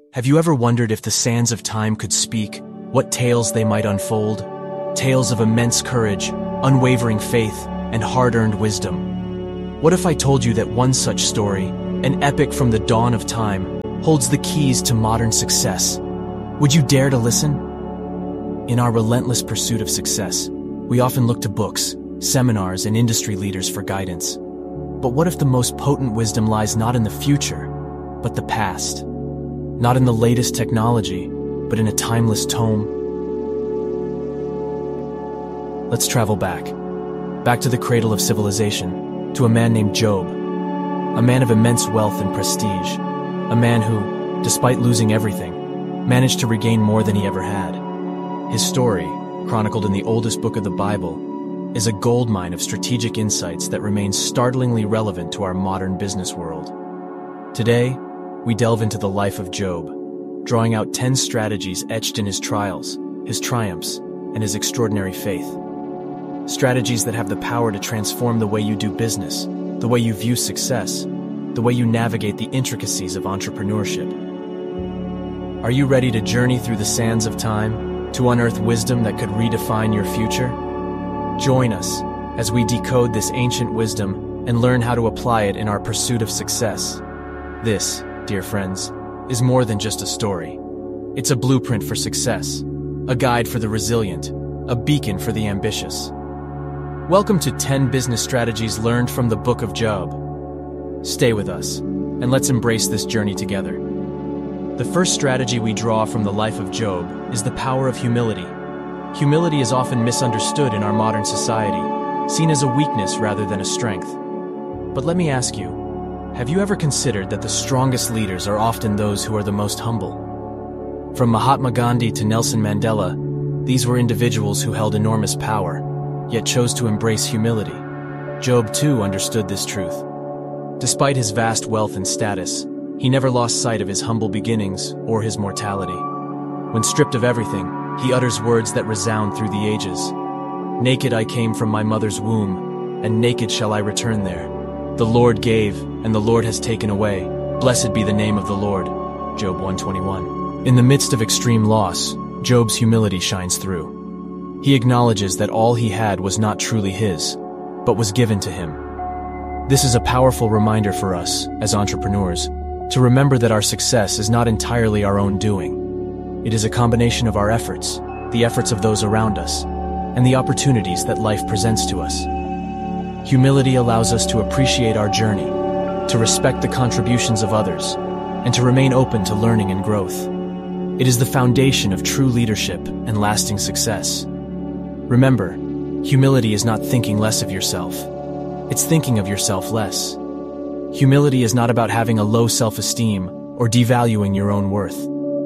Have you ever wondered if the sands of time could speak, what tales they might unfold? Tales of immense courage, unwavering faith, and hard-earned wisdom. What if I told you that one such story, an epic from the dawn of time, holds the keys to modern success? Would you dare to listen? In our relentless pursuit of success, we often look to books, seminars, and industry leaders for guidance. But what if the most potent wisdom lies not in the future, but the past? Not in the latest technology, but in a timeless tome? Let's travel back to the cradle of civilization, to a man named Job, a man of immense wealth and prestige, a man who, despite losing everything, managed to regain more than he ever had. His story, chronicled in the oldest book of the Bible, is a goldmine of strategic insights that remains startlingly relevant to our modern business world. Today, we delve into the life of Job, drawing out 10 strategies etched in his trials, his triumphs, and his extraordinary faith. Strategies that have the power to transform the way you do business, the way you view success, the way you navigate the intricacies of entrepreneurship. Are you ready to journey through the sands of time, to unearth wisdom that could redefine your future? Join us as we decode this ancient wisdom and learn how to apply it in our pursuit of success. This, dear friends, is more than just a story. It's a blueprint for success, a guide for the resilient, a beacon for the ambitious. Welcome to 10 business strategies learned from the Book of Job. Stay with us, and let's embrace this journey together. The first strategy we draw from the life of Job is the power of humility. Humility is often misunderstood in our modern society, seen as a weakness rather than a strength. But let me ask you, have you ever considered that the strongest leaders are often those who are the most humble? From Mahatma Gandhi to Nelson Mandela, these were individuals who held enormous power, yet chose to embrace humility. Job too understood this truth. Despite his vast wealth and status, he never lost sight of his humble beginnings or his mortality. When stripped of everything, he utters words that resound through the ages. Naked I came from my mother's womb, and naked shall I return there. The Lord gave, and the Lord has taken away. Blessed be the name of the Lord. Job 121. In the midst of extreme loss, Job's humility shines through. He acknowledges that all he had was not truly his, but was given to him. This is a powerful reminder for us, as entrepreneurs, to remember that our success is not entirely our own doing. It is a combination of our efforts, the efforts of those around us, and the opportunities that life presents to us. Humility allows us to appreciate our journey, to respect the contributions of others, and to remain open to learning and growth. It is the foundation of true leadership and lasting success. Remember, humility is not thinking less of yourself. It's thinking of yourself less. Humility is not about having a low self-esteem or devaluing your own worth.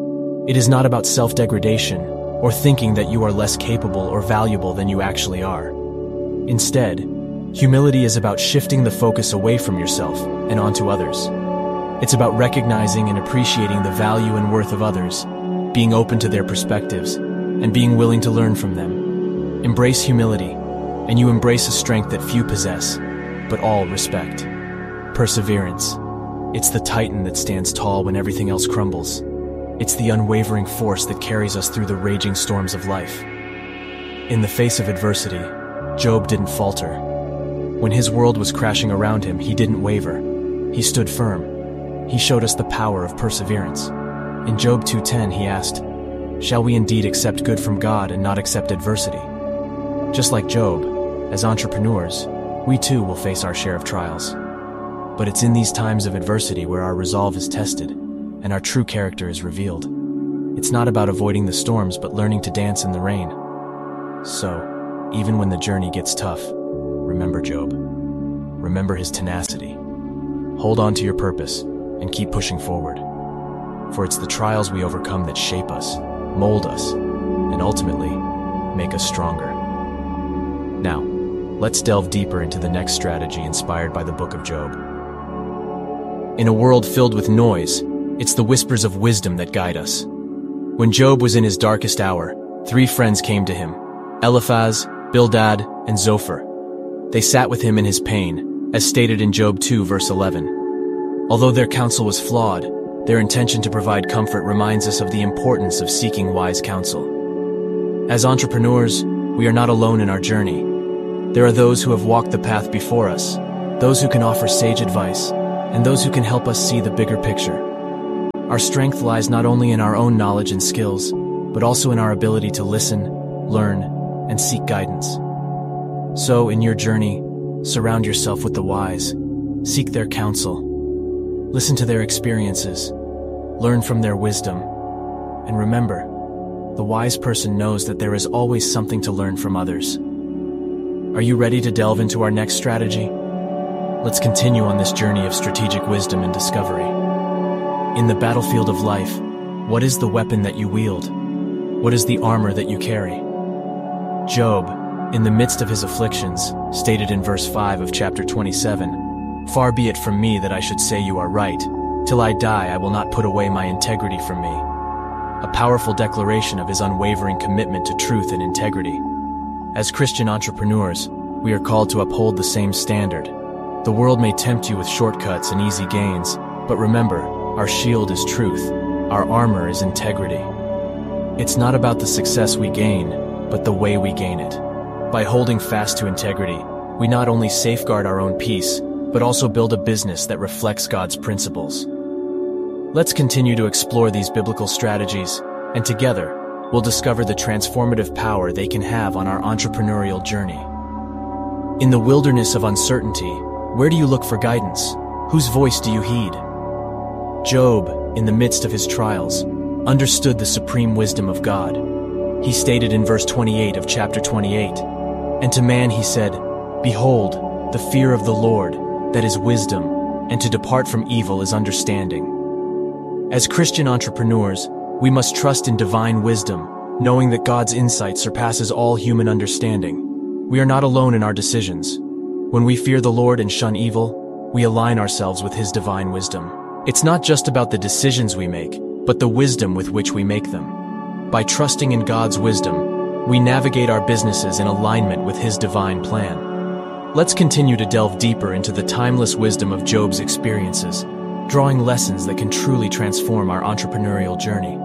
It is not about self-degradation or thinking that you are less capable or valuable than you actually are. Instead, humility is about shifting the focus away from yourself and onto others. It's about recognizing and appreciating the value and worth of others, being open to their perspectives, and being willing to learn from them. Embrace humility, and you embrace a strength that few possess, but all respect. Perseverance. It's the titan that stands tall when everything else crumbles. It's the unwavering force that carries us through the raging storms of life. In the face of adversity, Job didn't falter. When his world was crashing around him, he didn't waver. He stood firm. He showed us the power of perseverance. In Job 2:10, he asked, "Shall we indeed accept good from God and not accept adversity?" Just like Job, as entrepreneurs, we too will face our share of trials. But it's in these times of adversity where our resolve is tested and our true character is revealed. It's not about avoiding the storms, but learning to dance in the rain. So, even when the journey gets tough, remember Job. Remember his tenacity. Hold on to your purpose and keep pushing forward. For it's the trials we overcome that shape us, mold us, and ultimately make us stronger. Now, let's delve deeper into the next strategy inspired by the Book of Job. In a world filled with noise, it's the whispers of wisdom that guide us. When Job was in his darkest hour, 3 friends came to him: Eliphaz, Bildad, and Zophar. They sat with him in his pain, as stated in Job 2 verse 11. Although their counsel was flawed, Their intention to provide comfort reminds us of the importance of seeking wise counsel. As entrepreneurs, we are not alone in our journey. There are those who have walked the path before us, those who can offer sage advice, and those who can help us see the bigger picture. Our strength lies not only in our own knowledge and skills, but also in our ability to listen, learn, and seek guidance. So, in your journey, surround yourself with the wise, seek their counsel, listen to their experiences, learn from their wisdom, and remember, the wise person knows that there is always something to learn from others. Are you ready to delve into our next strategy? Let's continue on this journey of strategic wisdom and discovery. In the battlefield of life, what is the weapon that you wield? What is the armor that you carry? Job, in the midst of his afflictions, stated in verse 5 of chapter 27, "Far be it from me that I should say you are right. Till I die, I will not put away my integrity from me." A powerful declaration of his unwavering commitment to truth and integrity. As Christian entrepreneurs, we are called to uphold the same standard. The world may tempt you with shortcuts and easy gains, but remember, our shield is truth, our armor is integrity. It's not about the success we gain, but the way we gain it. By holding fast to integrity, we not only safeguard our own peace, but also build a business that reflects God's principles. Let's continue to explore these biblical strategies, and together, we'll discover the transformative power they can have on our entrepreneurial journey. In the wilderness of uncertainty, where do you look for guidance? Whose voice do you heed? Job, in the midst of his trials, understood the supreme wisdom of God. He stated in verse 28 of chapter 28, "And to man he said, Behold, the fear of the Lord, that is wisdom, and to depart from evil is understanding." As Christian entrepreneurs, we must trust in divine wisdom, knowing that God's insight surpasses all human understanding. We are not alone in our decisions. When we fear the Lord and shun evil, we align ourselves with His divine wisdom. It's not just about the decisions we make, but the wisdom with which we make them. By trusting in God's wisdom, we navigate our businesses in alignment with His divine plan. Let's continue to delve deeper into the timeless wisdom of Job's experiences, drawing lessons that can truly transform our entrepreneurial journey.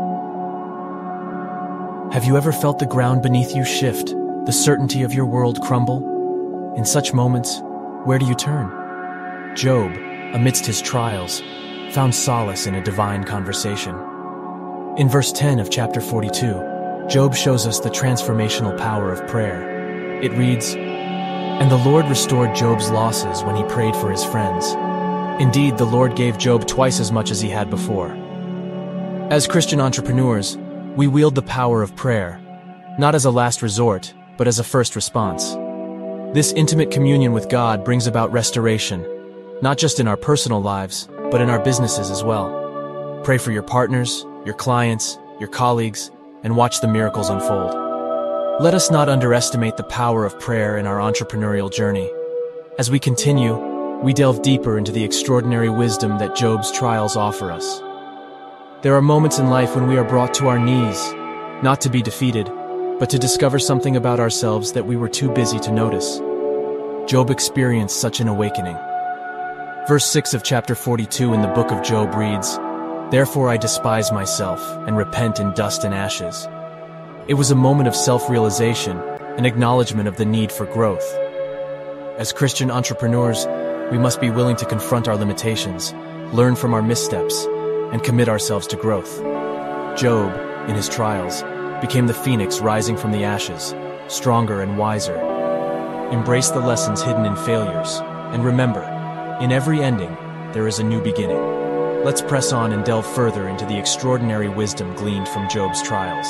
Have you ever felt the ground beneath you shift, the certainty of your world crumble? In such moments, where do you turn? Job, amidst his trials, found solace in a divine conversation. In verse 10 of chapter 42, Job shows us the transformational power of prayer. It reads, "And the Lord restored Job's losses when he prayed for his friends. Indeed, the Lord gave Job twice as much as he had before." As Christian entrepreneurs, we wield the power of prayer, not as a last resort, but as a first response. This intimate communion with God brings about restoration, not just in our personal lives, but in our businesses as well. Pray for your partners, your clients, your colleagues, and watch the miracles unfold. Let us not underestimate the power of prayer in our entrepreneurial journey. As we continue, we delve deeper into the extraordinary wisdom that Job's trials offer us. There are moments in life when we are brought to our knees, not to be defeated, but to discover something about ourselves that we were too busy to notice. Job experienced such an awakening. Verse 6 of chapter 42 in the book of Job reads, "Therefore I despise myself and repent in dust and ashes." It was a moment of self-realization, an acknowledgement of the need for growth. As Christian entrepreneurs, we must be willing to confront our limitations, learn from our missteps, and commit ourselves to growth. Job, in his trials, became the phoenix rising from the ashes, stronger and wiser. Embrace the lessons hidden in failures, and remember, in every ending, there is a new beginning. Let's press on and delve further into the extraordinary wisdom gleaned from Job's trials.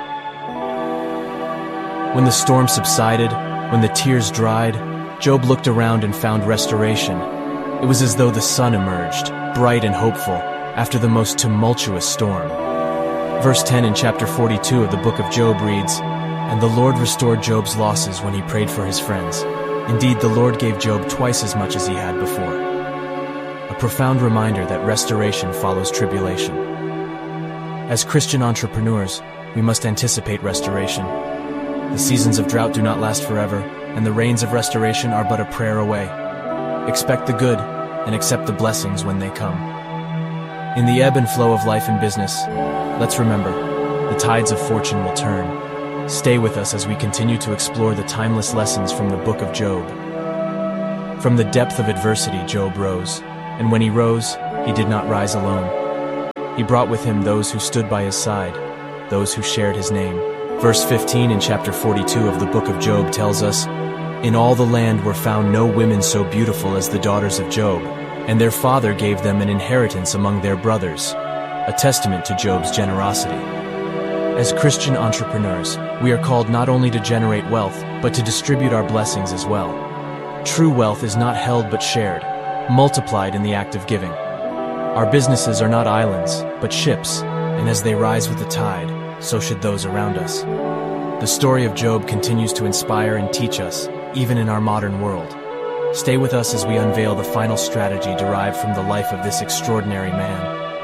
When the storm subsided, when the tears dried, Job looked around and found restoration. It was as though the sun emerged, bright and hopeful, after the most tumultuous storm. Verse 10 in chapter 42 of the book of Job reads, "And the Lord restored Job's losses when he prayed for his friends. Indeed, the Lord gave Job twice as much as he had before." A profound reminder that restoration follows tribulation. As Christian entrepreneurs, we must anticipate restoration. The seasons of drought do not last forever, and the rains of restoration are but a prayer away. Expect the good and accept the blessings when they come. In the ebb and flow of life and business, let's remember, the tides of fortune will turn. Stay with us as we continue to explore the timeless lessons from the book of Job. From the depth of adversity, Job rose, and when he rose, he did not rise alone. He brought with him those who stood by his side, those who shared his name. Verse 15 in chapter 42 of the book of Job tells us, "In all the land were found no women so beautiful as the daughters of Job, and their father gave them an inheritance among their brothers," a testament to Job's generosity. As Christian entrepreneurs, we are called not only to generate wealth, but to distribute our blessings as well. True wealth is not held but shared, multiplied in the act of giving. Our businesses are not islands, but ships, and as they rise with the tide, so should those around us. The story of Job continues to inspire and teach us, even in our modern world. Stay with us as we unveil the final strategy derived from the life of this extraordinary man.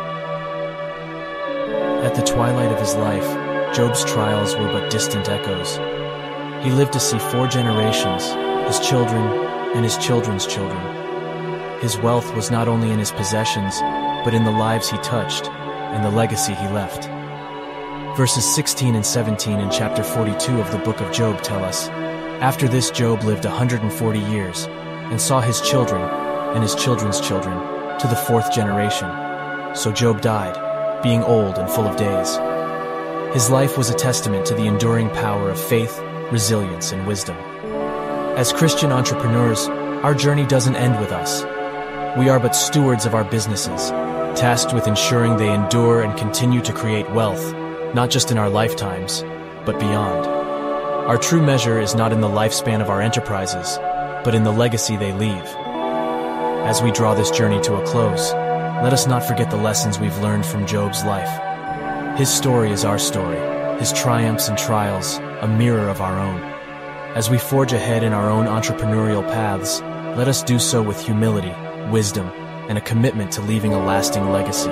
At the twilight of his life, Job's trials were but distant echoes. He lived to see 4 generations, his children and his children's children. His wealth was not only in his possessions, but in the lives he touched and the legacy he left. Verses 16 and 17 in chapter 42 of the book of Job tell us, "After this Job lived 140 years, and saw his children and his children's children to the 4th generation. So Job died, being old and full of days." His life was a testament to the enduring power of faith, resilience, and wisdom. As Christian entrepreneurs, our journey doesn't end with us. We are but stewards of our businesses, tasked with ensuring they endure and continue to create wealth, not just in our lifetimes, but beyond. Our true measure is not in the lifespan of our enterprises, but in the legacy they leave. As we draw this journey to a close, let us not forget the lessons we've learned from Job's life. His story is our story, his triumphs and trials, a mirror of our own. As we forge ahead in our own entrepreneurial paths, let us do so with humility, wisdom, and a commitment to leaving a lasting legacy.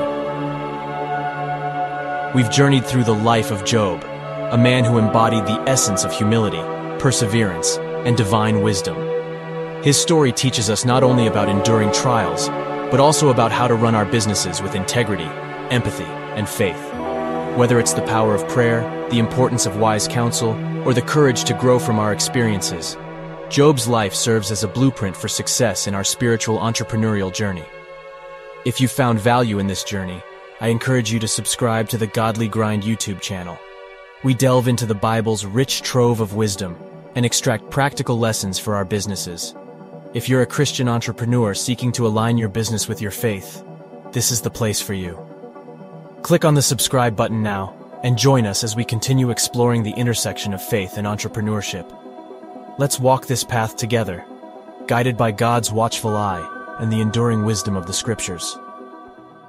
We've journeyed through the life of Job, a man who embodied the essence of humility, perseverance, and divine wisdom. His story teaches us not only about enduring trials, but also about how to run our businesses with integrity, empathy, and faith. Whether it's the power of prayer, the importance of wise counsel, or the courage to grow from our experiences, Job's life serves as a blueprint for success in our spiritual entrepreneurial journey. If you found value in this journey, I encourage you to subscribe to the Godly Grind YouTube channel. We delve into the Bible's rich trove of wisdom and extract practical lessons for our businesses. If you're a Christian entrepreneur seeking to align your business with your faith, this is the place for you. Click on the subscribe button now and join us as we continue exploring the intersection of faith and entrepreneurship. Let's walk this path together, guided by God's watchful eye and the enduring wisdom of the Scriptures.